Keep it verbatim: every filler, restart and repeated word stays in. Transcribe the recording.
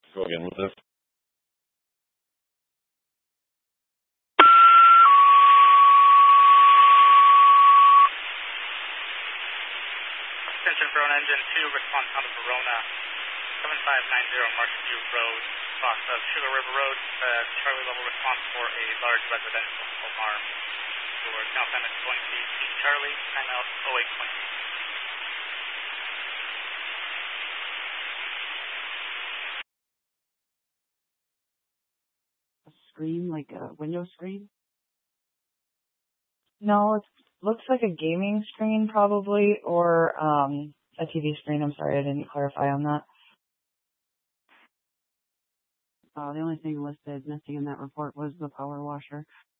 Go again with this. Attention Verona Engine two, response out of Verona, seven five nine zero Marshview Road, cross of Sugar River Road, uh, Charlie level response for a large residential alarm. Your count time is going to be T Charlie, timeout oh eight twenty. A screen, like a window screen? No, it looks like a gaming screen probably, or um, a T V screen. I'm sorry, I didn't clarify on that. Uh, the only thing listed missing in that report was the power washer.